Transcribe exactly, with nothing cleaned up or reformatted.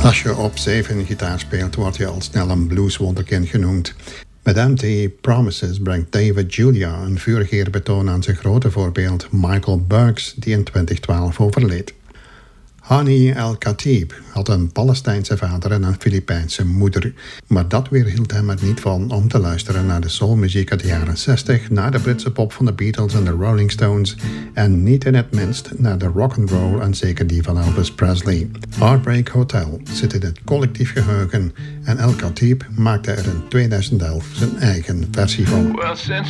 Als je op zeven gitaar speelt, word je al snel een blueswonderkind genoemd. Met Empty Promises brengt David Julia een vurig eerbetoon aan zijn grote voorbeeld Michael Burks, die in twintig twaalf overleed. Hani El-Khatib had een Palestijnse vader en een Filipijnse moeder. Maar dat weerhield hem er niet van om te luisteren naar de soulmuziek uit de jaren zestig, naar de Britse pop van de Beatles en de Rolling Stones en niet in het minst naar de rock'n'roll en zeker die van Elvis Presley. Heartbreak Hotel zit in het collectief geheugen en El-Khatib maakte er in tweeduizend elf zijn eigen versie van. Well,